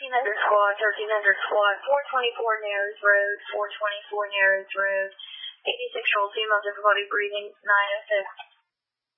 1300 squad, 1300 squad, 424 Narrows Road, 424 Narrows Road, 86 Roll, female difficulty breathing, 906.